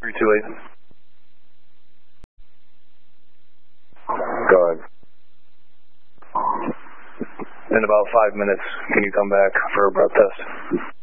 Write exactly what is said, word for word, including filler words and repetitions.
Three two eight. Go ahead. In about five minutes, can you come back for a breath test?